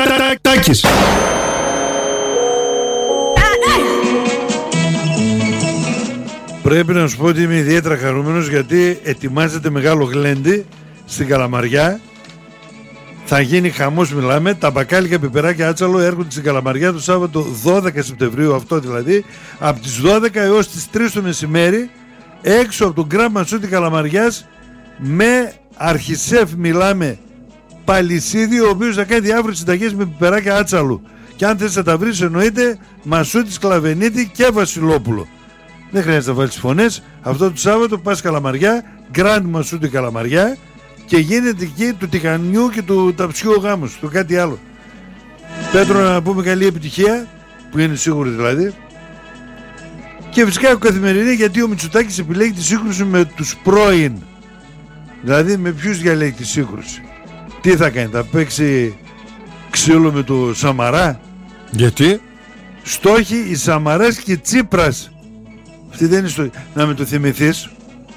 Τάκης. Πρέπει να σου πω ότι είμαι ιδιαίτερα χαρούμενος γιατί ετοιμάζεται μεγάλο γλέντι στην Καλαμαριά. Θα γίνει χαμός, μιλάμε. Τα μπακάλικα, πιπεράκια, άτσαλο έρχονται στην Καλαμαριά το Σάββατο 12 Σεπτεμβρίου, αυτό δηλαδή, από τις 12 έως τις 3 το μεσημέρι, έξω από τον Γκραν Μασούτη Καλαμαριάς, με αρχισέφ, μιλάμε, Παλισίδη, ο οποίος θα κάνει διάφορες συνταγές με πιπεράκια άτσαλου. Και αν θες να τα βρεις, εννοείται Μασούτης, Κλαβενίτη και Βασιλόπουλο. Δεν χρειάζεται να βάλεις φωνές. Αυτό το Σάββατο πας Καλαμαριά, Γκραν Μασούτη Καλαμαριά, και γίνεται εκεί του τηχανιού και του ταψιού ο γάμος, του κάτι άλλο. Πέτρο, να πούμε καλή επιτυχία, που είναι σίγουρη δηλαδή. Και φυσικά ο καθημερινή, γιατί ο Μητσοτάκης επιλέγει τη σύγκρουση με τους πρώην. Δηλαδή με ποιους διαλέγει τη σύγκρουση? Τι θα κάνει, θα παίξει ξύλο με το Σαμαρά? Γιατί? Στόχοι οι Σαμαράς και Τσίπρας. Αυτή δεν είναι στόχοι. Να με το θυμηθείς.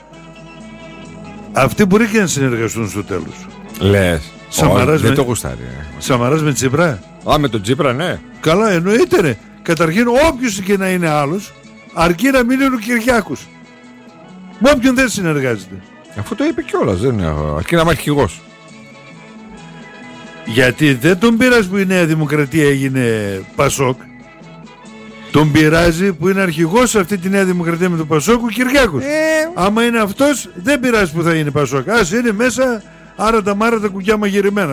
Αυτοί μπορεί και να συνεργαστούν στο τέλος. Λες? Σαμαράς δεν με... το γουστάρει. Σαμαράς με Τσίπρα. Α, με τον Τσίπρα, ναι. Καλά, εννοείται ρε. Καταρχήν όποιος και να είναι άλλος, αρκεί να μην είναι ο Κυριάκος. Με όποιον δεν συνεργάζεται. Αφού το είπε κιόλας, δεν είναι. Αρκεί να είμαι αρχηγός. Γιατί δεν τον πειράζει που η Νέα Δημοκρατία έγινε Πασόκ. Τον πειράζει που είναι αρχηγός σε αυτή τη Νέα Δημοκρατία με τον Πασόκ ο Κυριάκος. Άμα είναι αυτός, δεν πειράζει που θα είναι Πασόκ. Ας είναι μέσα άρατα μάρατα κουκιά μαγειρεμένα.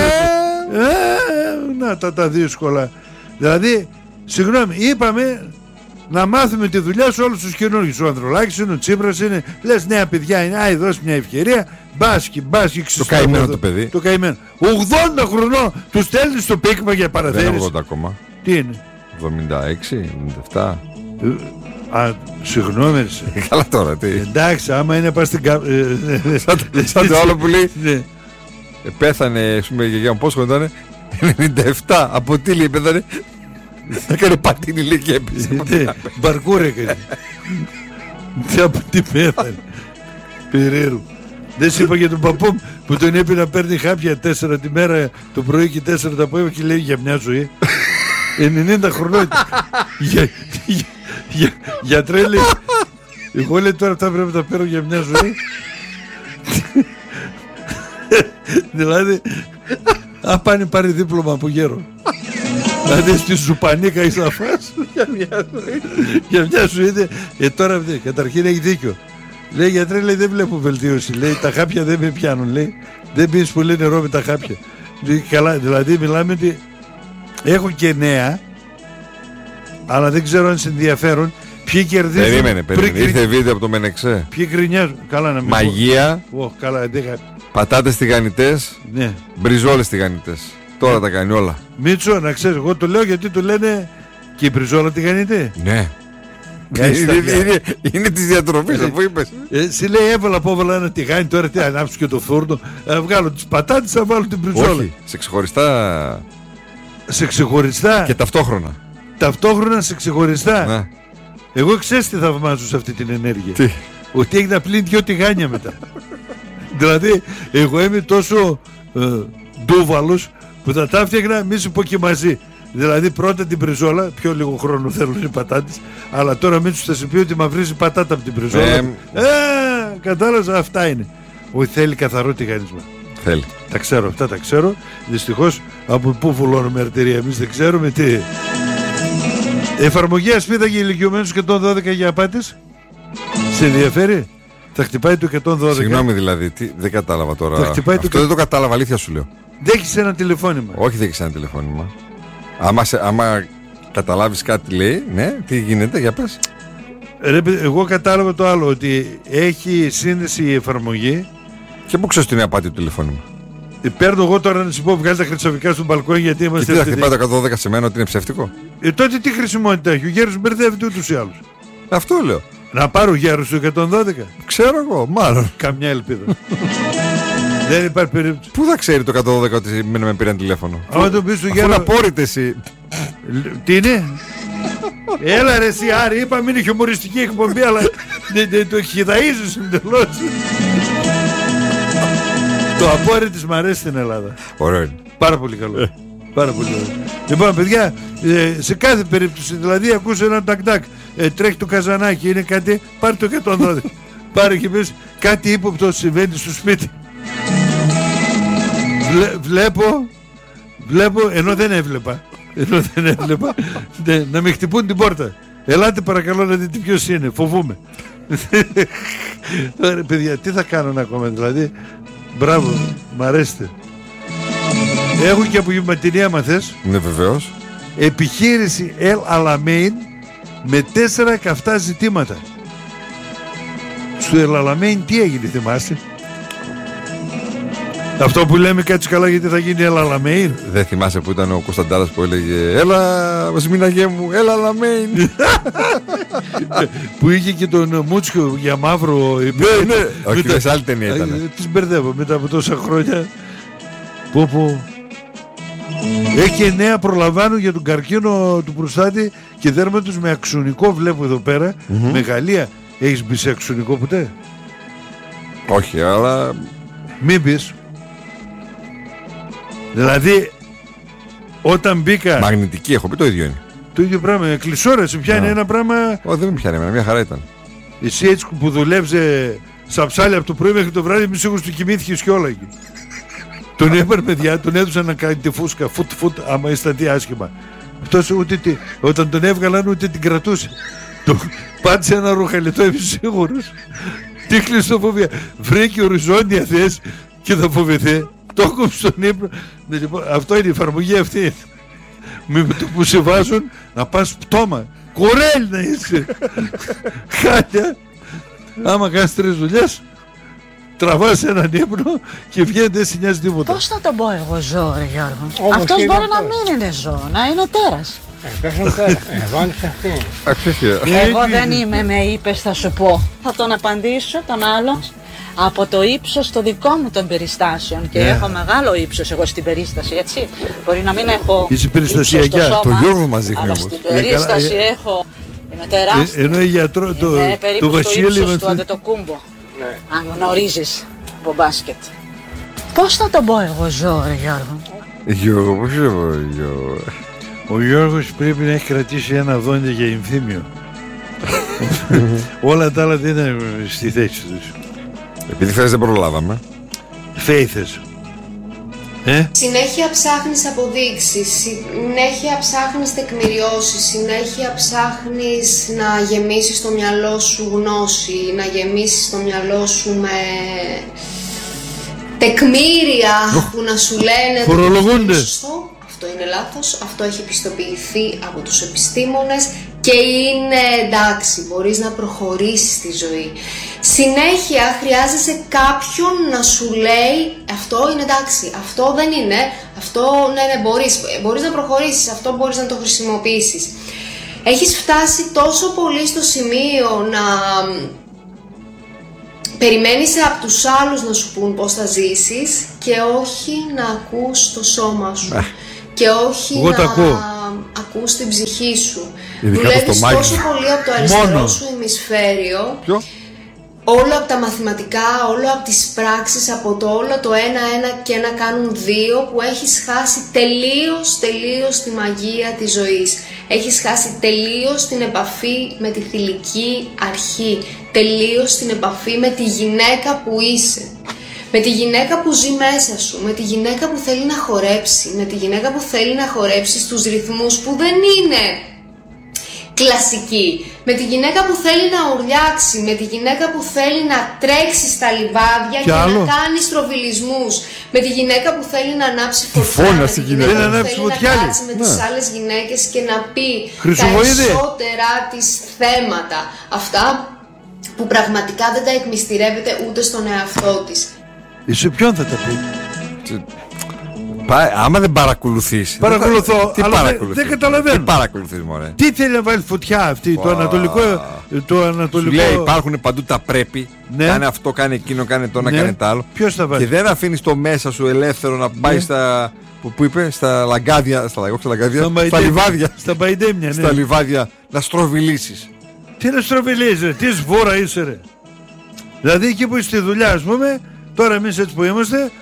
Να τα δύσκολα. Δηλαδή, συγγνώμη, είπαμε να μάθουμε τη δουλειά σε όλους τους καινούργιους. Ο Ανδρουλάκης είναι, ο Τσίπρας είναι. Λες νέα παιδιά είναι, άι δώσει μια ευκαιρία. Μπάσκι, το καημένο το παιδί. Το καημένο. 80 χρονών του στέλνει στο πίκμα για παραθέσεις. Δεν είναι 80 ακόμα. Τι είναι? 76, 97. Συγγνώμη. Καλά τώρα, τι. Εντάξει, άμα είναι πας στην σαν το άλλο που λέει. Πέθανε, πούμε, η γιαγιά μου πόσο ήταν? 97. Από τι λέει πέθανε? Έκανε πατίνι, λέει, και έπαιζε. Μπαρκούρ έκανε. Από τι πέθανε? Περίεργο. Δεν σου είπα για τον παππού που τον είπε να παίρνει χάπια 4 τη μέρα το πρωί και 4 το απόγευμα και λέει για μια ζωή. 90 χρονών. Γιατρέ, λέει, εγώ λέει τώρα αυτά πρέπει να τα παίρνω για μια ζωή. Δηλαδή, αν πάνε πάρει δίπλωμα από γέρο. Δηλαδή στη Ζουπανίκα είσαι να φας για μια ζωή. Τώρα καταρχήν έχει δίκιο. Λέει, γιατρέ, λέει, δεν βλέπω βελτίωση. Λέει, τα χάπια δεν με πιάνουν. Λέει, δεν πίνεις πολύ νερό με τα χάπια. Καλά, δηλαδή μιλάμε ότι έχω και νέα, αλλά δεν ξέρω αν σε ενδιαφέρον. Ποιοι κερδίζουν? Περίμενε. Ήρθε βίντεο από το Μενεξέ. Ποιοι γκρινιάζουν? Καλά, να μην μαγεία. Καλά, πατάτες τηγανιτές. Ναι. Μπριζόλες τηγανιτές. Τώρα τα κάνει όλα. Μίτσο, να ξέρεις, εγώ το λέω γιατί το λένε και η μπριζόλα τηγανιτή. Ναι. Είναι της διατροφής, αφού είπες. Εσύ λέει έβαλα ένα τηγάνι, τώρα τι ανάψω και το φούρνο. Βγάλω τις πατάτες, θα βάλω την μπριζόλα. Όχι, σε ξεχωριστά. Σε ξεχωριστά. Και ταυτόχρονα. Ταυτόχρονα σε ξεχωριστά. Ναι. Εγώ ξέρεις τι θαυμάζω σε αυτή την ενέργεια? Τι? Ότι έχει να πλύνει 2 τηγάνια μετά. Δηλαδή εγώ είμαι τόσο ντούβαλος που θα τα φτιάχνα, μη σου πω και μαζί. Δηλαδή πρώτα την μπριζόλα, πιο λίγο χρόνο θέλουν οι πατάτες, αλλά τώρα μην σου θα σου πει ότι μαυρίζει πατάτα από την μπριζόλα. Κατάλαβες, αυτά είναι. Όχι, θέλει καθαρό τηγανισμό. Θέλει. Τα ξέρω, αυτά τα ξέρω. Δυστυχώς από πού βουλώνουμε αρτηρία, εμείς δεν ξέρουμε τι. Εφαρμογή ασπίδα για ηλικιωμένους 112 για απάτες. Σε ενδιαφέρει? Θα χτυπάει το 112. Συγγνώμη δηλαδή, δεν κατάλαβα τώρα. Αυτό δεν το κατάλαβα, αλήθεια σου λέω. Δέχεις ένα τηλεφώνημα. Όχι, δέχεις ένα τηλεφώνημα. Άμα καταλάβεις κάτι λέει, ναι, τι γίνεται, για πες. Εγώ κατάλαβα το άλλο, ότι έχει σύνδεση η εφαρμογή. Και πού ξέρεις ότι είναι απάτη το τηλεφώνημα? Παίρνω εγώ τώρα να σου πω, βγάλει τα χρυσοβικά στο μπαλκόνι γιατί είμαστε. Και τι θα χτυπάει το 112 σε μένα ότι είναι ψεύτικο? Τότε τι χρησιμότητα έχει? Ο γέρος μπερδεύεται ούτως ή άλλως. Αυτό λέω. Να πάρω γέρος του 112. Ξέρω εγώ, μάλλον. Καμιά ελπίδα. Δεν υπάρχει περίπτωση. Πού θα ξέρει το 112 ότι με πήραν τηλέφωνο? Άμα το πεις του Αφού γέρο. να πόρετε εσύ. Τι είναι? Έλα ρε εσύ Άρη, είπαμε είναι χιουμοριστική εκπομπή, αλλά το χειδαΐζεις εντελώς. Το απόρριτης μ' αρέσει στην Ελλάδα. Ωραίο είναι. Πάρα πολύ καλό. Πάρα πολύ ωραία. Λοιπόν, παιδιά, σε κάθε περίπτωση, δηλαδή ακούς ένα τακ-τακ, τρέχει το καζανάκι, είναι κάτι, πάρε το 112. Πάρε και πες, κάτι ύποπτο συμβαίνει στο σπίτι. Βλέπω, ενώ δεν έβλεπα, να με χτυπούν την πόρτα. Ελάτε παρακαλώ να δείτε ποιος είναι, φοβούμαι. Ωραία, παιδιά, τι θα κάνω ακόμα, δηλαδή. Μπράβο, μ' αρέσετε. Έχω και απογευματινή, άμα θες. Ναι, βεβαίως. Επιχείρηση El Alamein με 4 καυτά ζητήματα. Στο El Alamein τι έγινε, θυμάστε? Αυτό που λέμε κάτσε καλά γιατί θα γίνει El Alamein. Δεν θυμάσαι που ήταν ο Κωνσταντάρας που έλεγε έλα Βασιμιναγέ μου, έλα Alamein. Που είχε και τον Μούτσιο για μαύρο. Ναι, όχι, σε άλλη ταινία ήταν. Τις μπερδεύω μετά από τόσα χρόνια. Πω. Έχει νέα, προλαμβάνουν για τον καρκίνο του προστάτη και δέρματος με αξονικό, βλέπω εδώ πέρα. Μεγαλεία. Έχεις μπει σε αξονικό ποτέ? Όχι, αλλά μην μπεις. Δηλαδή όταν μπήκα. Μαγνητική έχω πει, το ίδιο είναι. Το ίδιο πράγμα, κλεισόρα σε πιάνει ένα πράγμα. Όχι, δεν με πιάνει εμένα, μια χαρά ήταν. Εσύ έτσι που δουλεύσε στα ψάλια από το πρωί μέχρι το βράδυ, μισήγος του κοιμήθηκες και όλα εκεί. Τον έπαιρνε, παιδιά, τον έδωσαν να κάνει τη φούσκα, φουτ, άμα αισθανθεί άσχημα. Αυτός ούτε όταν τον έβγαλαν ούτε την κρατούσε. Πάτησε ένα ρουχαλιτό, είμαι σίγουρος. Τι κλειστοφοβία. Βρήκε οριζόντια θέση και θα φοβηθεί. Το έκοψε στον ύπνο. Λοιπόν, αυτό είναι η εφαρμογή αυτή. Με το που σε βάζουν να πας πτώμα. Κορέλ να είσαι. Χάλια. Άμα κάνεις 3 δουλειές, τραβάς έναν ύπνο και βγαίνει, δεν σε νοιάζει τίποτα. Πώς θα τον πω εγώ ζώο, ρε Γιώργο? Αυτός μπορεί να μην είναι ζώο, να είναι τέρας. Εγώ δεν είμαι, με είπες, θα σου πω. Θα τον απαντήσω τον άλλο από το ύψος το δικό μου των περιστάσεων. Και έχω μεγάλο ύψος εγώ στην περίσταση, έτσι. Μπορεί να μην έχω ύψος στο σώμα, το Γιώργο μας δείχνει αλλά όμως. στην περίσταση έχω. Είμαι τεράστιο. Ενώ η γιατρό, είναι περίπου το στο ύψος του Αντετοκούμπο. Αν γνωρίζεις από μπάσκετ. Πώς θα τον πω εγώ ζώο, ρε Γιώργο? Γιώργο, πώς είναι Γιώργο? Ο Γιώργος πρέπει να έχει κρατήσει ένα δόντι για ενθύμιο. Όλα τα άλλα δεν είναι στη θέση τους. Επειδή χθες δεν προλάβαμε. Φέηθες. Συνέχεια ψάχνεις αποδείξεις, συνέχεια ψάχνεις τεκμηριώσεις, συνέχεια ψάχνεις να γεμίσεις το μυαλό σου γνώση, να γεμίσεις το μυαλό σου με τεκμήρια που να σου λένε φορολογούνται. Αυτό είναι λάθος, αυτό έχει πιστοποιηθεί από τους επιστήμονες και είναι εντάξει, μπορείς να προχωρήσεις στη ζωή. Συνέχεια χρειάζεσαι κάποιον να σου λέει αυτό είναι εντάξει, αυτό δεν είναι, αυτό ναι μπορείς να προχωρήσεις, αυτό μπορείς να το χρησιμοποιήσεις. Έχεις φτάσει τόσο πολύ στο σημείο να περιμένεις από τους άλλους να σου πούν πώς θα ζήσεις και όχι να ακούς το σώμα σου. Και όχι να ακούς την ψυχή σου. Δουλεύεις τόσο πολύ από το αριστερό σου ημισφαίριο. Όλο από τα μαθηματικά, όλο από τις πράξεις, από το όλο το 1-1 και 1 κάνουν 2, που έχεις χάσει τελείως τη μαγεία της ζωής. Έχεις χάσει τελείως την επαφή με τη θηλυκή αρχή, τελείως την επαφή με τη γυναίκα που είσαι. Με τη γυναίκα που ζει μέσα σου, με τη γυναίκα που θέλει να χορέψει, με τη γυναίκα που θέλει να χορέψει στους ρυθμούς που δεν είναι κλασικοί, με τη γυναίκα που θέλει να ουρλιάξει, με τη γυναίκα που θέλει να τρέξει στα λιβάδια και να κάνει στροβιλισμούς, με τη γυναίκα που θέλει να ανάψει φωτιά, με τη γυναίκα που θέλει να κάτσει με τις άλλες γυναίκες και να πει τα περισσότερα της θέματα, αυτά που πραγματικά δεν τα εκμυστηρεύεται ούτε στον εαυτό της. Σε ποιον θα τα πει? Άμα δεν παρακολουθείς. Παρακολουθώ, αλλά δεν καταλαβαίνω. Τι παρακολουθείς, μωρέ? Τι θέλει να βάλει φωτιά αυτή, το ανατολικό. Σου λέει υπάρχουν παντού τα πρέπει. Ναι. Κάνε αυτό, κάνε εκείνο, κάνε το ένα, κάνε το άλλο. Ποιος θα βάλει? Και δεν αφήνεις το μέσα σου ελεύθερο να πάει στα. Που είπε, στα λαγκάδια. Στα λιβάδια. Στα μπαϊντέμια, ναι. Στα λιβάδια να στροβιλήσεις. Τι να στροβιλήσεις, ρε? Τι σβόρα είσαι, ρε? Δηλαδή εκεί που είσαι στη δουλειά, ας πούμε, τώρα εμείς έτσι που είμαστε,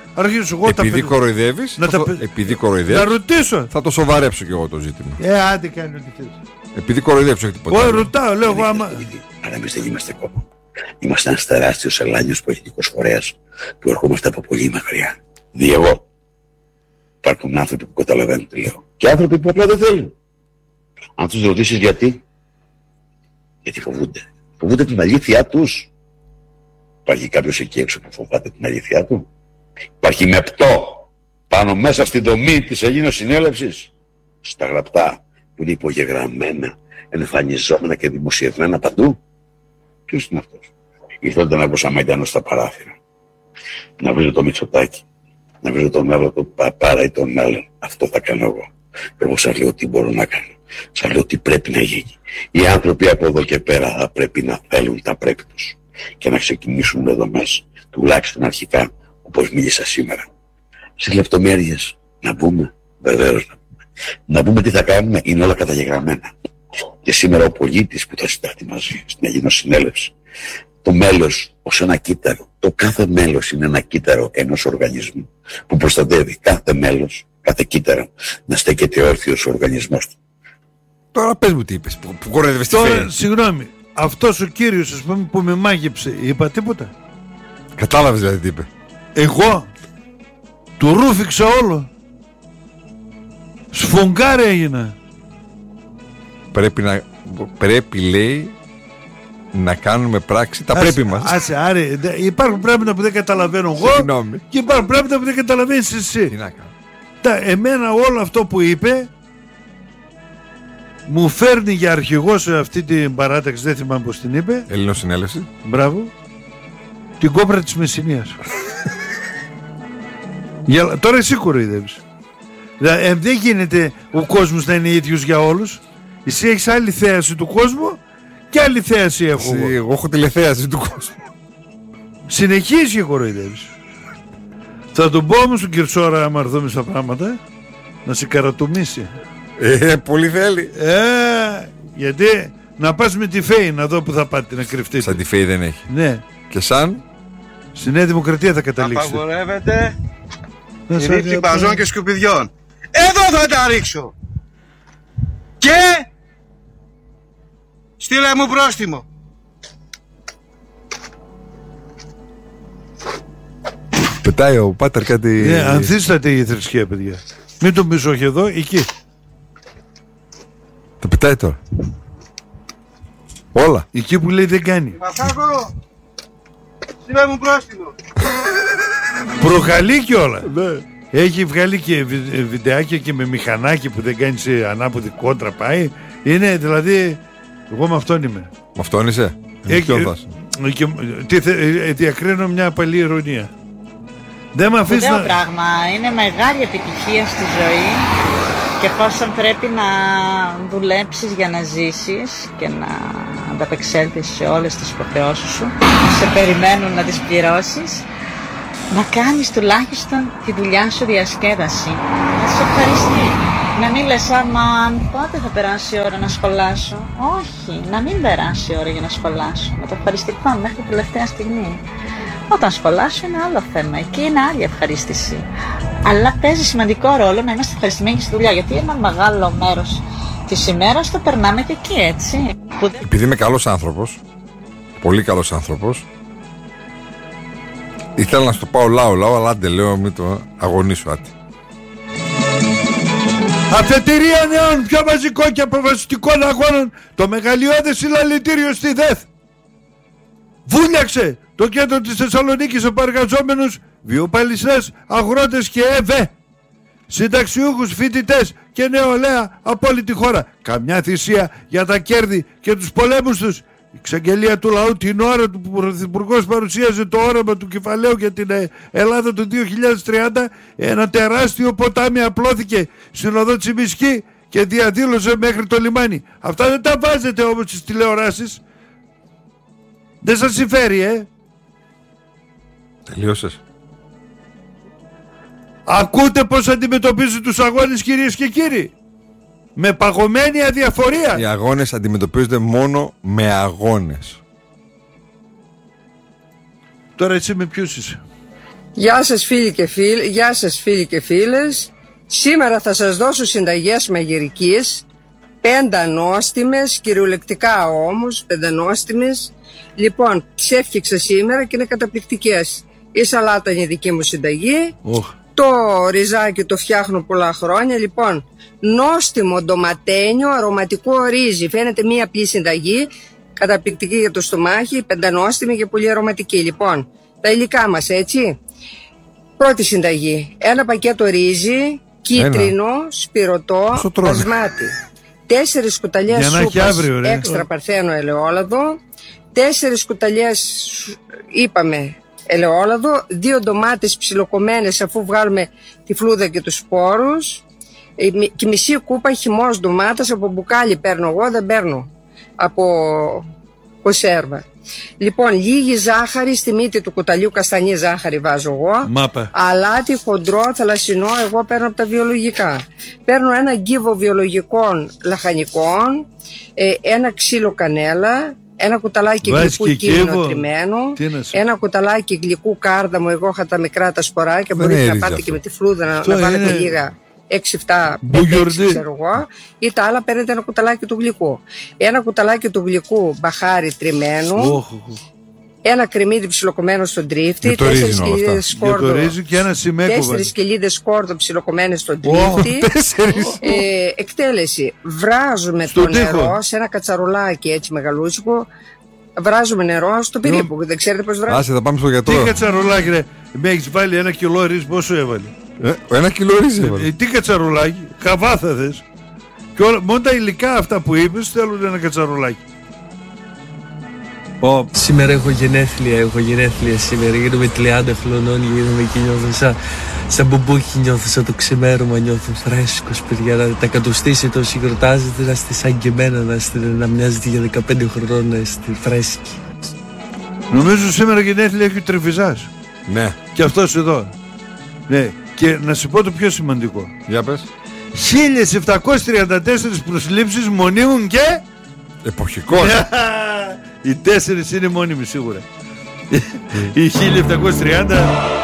αρχίσω εγώ επειδή κοροϊδεύεις, να ρωτήσω. Θα το σοβαρέψω κι εγώ το ζήτημα. Άντε κάνει ό,τι θες. Επειδή κοροϊδεύεις, όχι τίποτα. Εγώ ρωτάω, λέω εγώ άμα. Αλλά εμείς δεν είμαστε κόμμα. Είμαστε ένας τεράστιος ελάνιος πολιτικός φορέας που ερχόμαστε από πολύ μακριά. Δι' εγώ. Υπάρχουν άνθρωποι που καταλαβαίνουν τι λέω. Και άνθρωποι που απλά δεν θέλουν. Αν τους ρωτήσεις γιατί φοβούνται. Φοβούνται την αλήθειά τους. Υπάρχει κάποιος εκεί έξω που φοβάται την αλήθειά του? Υπάρχει μεπτό πάνω μέσα στην δομή της Ελλήνος Συνέλευσης, στα γραπτά που είναι υπογεγραμμένα, εμφανιζόμενα και δημοσιευμένα παντού? Ποιος είναι αυτός? Ήρθατε να ακούσαμε Μαϊντανό στα παράθυρα, να βρίζω το Μητσοτάκη, να βρίζω τον άλλο τον Παπάρα ή τον άλλον. Αυτό θα κάνω εγώ. Εγώ σας λέω τι μπορώ να κάνω. Σας λέω τι πρέπει να γίνει. Οι άνθρωποι από εδώ και πέρα θα πρέπει να θέλουν τα πρέπει τους και να ξεκινήσουν εδώ μέσα, τουλάχιστον αρχικά, όπως μίλησα σήμερα. Στις λεπτομέρειες να μπούμε, βεβαίως να μπούμε. Να μπούμε τι θα κάνουμε, είναι όλα καταγεγραμμένα. Και σήμερα ο πολίτης που θα συντάχει μαζί στην Ελλήνος Συνέλευση, το μέλος ως ένα κύτταρο, το κάθε μέλος είναι ένα κύτταρο ενός οργανισμού που προστατεύει κάθε μέλος, κάθε κύτταρο να στέκεται όρθιος ο οργανισμός του. Τώρα πες μου τι είπες, που κοροϊδεύεις τη Τώρα, ΦΕΗ. συγγνώμη, αυτός ο κύριος ας πούμε, που με μάγεψε, είπα τίποτα? Κατάλαβες δηλαδή τι είπε? Εγώ του ρούφηξα όλο. Σφουγγάρι έγινα. Πρέπει λέει να κάνουμε πράξη τα πρέπει μας. Άσε, άρε, υπάρχουν πράγματα που δεν καταλαβαίνω εγώ. Συγγνώμη. Και υπάρχουν πράγματα που δεν καταλαβαίνεις εσύ. Τι να κάνω? Εμένα όλο αυτό που είπε μου φέρνει για αρχηγό σε αυτή την παράταξη, δεν θυμάμαι πως την είπε. Ελλήνος Συνέλευση. Μπράβο. Την κόμπρα της Μεσσηνίας. Τώρα εσύ κοροϊδεύεις. Δηλαδή, δεν γίνεται ο κόσμος να είναι ίδιος για όλους. Εσύ έχεις άλλη θέαση του κόσμου και άλλη θέαση έχω εγώ. Εγώ έχω τηλεθέαση του κόσμου. Συνεχίζει και κοροϊδεύεις. Θα τον πω όμως τον Κυρτσόρα, άμα έρθουμε στα πράγματα, να σε καρατομήσει. Πολύ θέλει. Γιατί να πας με τη ΦΕΗ να δω που θα πάτε να κρυφτείτε. Σαν τη ΦΕΗ δεν έχει. Ναι. Και σαν στη Νέα Δημοκρατία θα καταλήξετε. Απαγορεύεται η ρίξη μπαζών και σκουπιδιών. Εδώ θα τα ρίξω. Και στείλε μου πρόστιμο. Πετάει ο Πάτερ κάτι. Ναι, ανθίσταται η θρησκεία, παιδιά. Μην τον πεις όχι εδώ, εκεί. Το πετάει τώρα. Όλα. Εκεί που λέει δεν κάνει. Μασάκο, στείλε μου πρόστιμο. Προκαλεί κιόλα. Έχει βγάλει και βιντεάκια και με μηχανάκι που δεν κάνει σε ανάποδη κόντρα πάει. Είναι δηλαδή. Εγώ με αυτόν είμαι. Με αυτόν είσαι? Διακρίνω μια απαλή ειρωνία. Δεν με αφήσει να... πράγμα. Είναι μεγάλη επιτυχία στη ζωή και εφόσον πρέπει να δουλέψεις για να ζήσεις και να ανταπεξέλθεις σε όλες τις υποχρεώσεις σου, σε περιμένουν να τις πληρώσεις, να κάνεις τουλάχιστον τη δουλειά σου διασκέδαση. Να σε ευχαριστεί. Να μην λες πότε θα περάσει η ώρα να σχολάσω. Όχι, να μην περάσει η ώρα για να σχολάσω. Με το ευχαριστικό μέχρι την τελευταία στιγμή. Όταν σχολάσω είναι άλλο θέμα. Εκεί είναι άλλη ευχαρίστηση. Αλλά παίζει σημαντικό ρόλο να είμαστε ευχαριστημένοι στη δουλειά. Γιατί ένα μεγάλο μέρος της ημέρας το περνάμε και εκεί, έτσι. Επειδή είμαι καλός άνθρωπος, πολύ καλός άνθρωπος, ήθελα να σου το πάω λαό, αλλά άντε λέω μην το αγωνίσω άτι. Αφετηρία νέων πιο μαζικό και αποφασιστικών αγώνων, το μεγαλειώδες συλλαλητήριο στη ΔΕΘ. Βούλιαξε το κέντρο της Θεσσαλονίκης από εργαζόμενους, βιοπαλιστές, αγρότες και ΕΒΕ, συνταξιούχους, φοιτητές και νεολαία από όλη τη χώρα. Καμιά θυσία για τα κέρδη και τους πολέμους τους. Η εξαγγελία του λαού την ώρα του που ο Πρωθυπουργός παρουσίαζε το όραμα του κεφαλαίου για την Ελλάδα του 2030, ένα τεράστιο ποτάμι απλώθηκε στην οδό Τσιμισκή και διαδήλωσε μέχρι το λιμάνι. Αυτά δεν τα βάζετε όμως στις τηλεοράσεις. Δεν σας συμφέρει, Τελείωσες. Ακούτε πως αντιμετωπίζουν τους αγώνες, κυρίες και κύριοι? Με παγωμένη αδιαφορία. Οι αγώνες αντιμετωπίζονται μόνο με αγώνες. Τώρα εσύ με ποιους είσαι? Γεια σας φίλοι και φίλες. Σήμερα θα σας δώσω συνταγές μαγειρικής, 5 ανώστιμες, κυριολεκτικά όμως, 5 ανώστιμες. Λοιπόν, τις έφτιαξα σήμερα και είναι καταπληκτικές. Η σαλάτα είναι η δική μου συνταγή. Το ριζάκι το φτιάχνω πολλά χρόνια. Λοιπόν, νόστιμο ντοματένιο, αρωματικό ρύζι. Φαίνεται μία απλή συνταγή, καταπληκτική για το στομάχι, 5 νόστιμη και πολύ αρωματική. Λοιπόν, τα υλικά μας, έτσι. Πρώτη συνταγή, 1 πακέτο ρύζι, κίτρινο, σπυρωτό, μπασμάτι. 4 κουταλιές σούπας έξτρα παρθένο ελαιόλαδο. 4 κουταλιές, είπαμε, ελαιόλαδο. 2 ντομάτες ψιλοκομμένες αφού βγάλουμε τη φλούδα και τους σπόρους. Και μισή κούπα χυμός ντομάτας. Από μπουκάλι παίρνω εγώ, δεν παίρνω από κονσέρβα. Λοιπόν, λίγη ζάχαρη στη μύτη του κουταλιού, καστανή ζάχαρη βάζω εγώ. Αλάτι χοντρό, θαλασσινό, εγώ παίρνω από τα βιολογικά. Παίρνω 1 γκίβο βιολογικών λαχανικών, 1 ξύλο κανέλα, 1 κουταλάκι γλυκού κίνηνο τριμμένο, 1 κουταλάκι γλυκού κάρδαμο, εγώ είχα τα μικρά τα σποράκια, μπορείτε να πάτε και με τη φλούδα να βάλετε λίγα. 6-7 ξέρω εγώ, ή τα άλλα παίρνετε 1 κουταλάκι του γλυκού. 1 κουταλάκι του γλυκού μπαχάρι τριμμένου, 1 κρεμμύδι ψιλοκομμένο στον τρίφτη, 4 σκελίδες σκόρδο, 4 σκελίδες σκόρδο ψιλοκομμένες στον τρίφτη. Εκτέλεση, βράζουμε το νερό σε 1 κατσαρολάκι έτσι μεγαλούτσικο. Βράζουμε νερό στο περίπου, δεν ξέρετε πως βράζουμε. Άσε, θα πάμε στο γιατρό. Τι κατσαρολάκι ρε, με έχεις βάλει 1 κιλό ρύζι, πόσο έβαλε? 1 κιλό ρύζι έβαλε. Τι κατσαρολάκι, καβάθα θες? Και μόνο τα υλικά αυτά που είπες θέλουν 1 κατσαρολάκι. Σήμερα έχω γενέθλια σήμερα. Γίνομαι 30 χρονών, γίνομαι και νιώθω σαν μπουμπούκι, νιώθω σαν το ξημέρωμα, νιώθω φρέσκος, παιδιά. Να τα κατοστήσει το συγκροτάζετε, να είστε σαν και εμένα, να μοιάζετε για 15 χρονών, να είστε φρέσκοι. Νομίζω σήμερα γενέθλια έχει ο Τρεφιζάς. Ναι. Και αυτός εδώ. Ναι. Και να σου πω το πιο σημαντικό. Για πες. 1734 προσλήψεις μονίμουν και... Εποχικός. Οι 4 είναι μόνιμοι σίγουρα. Οι 1730...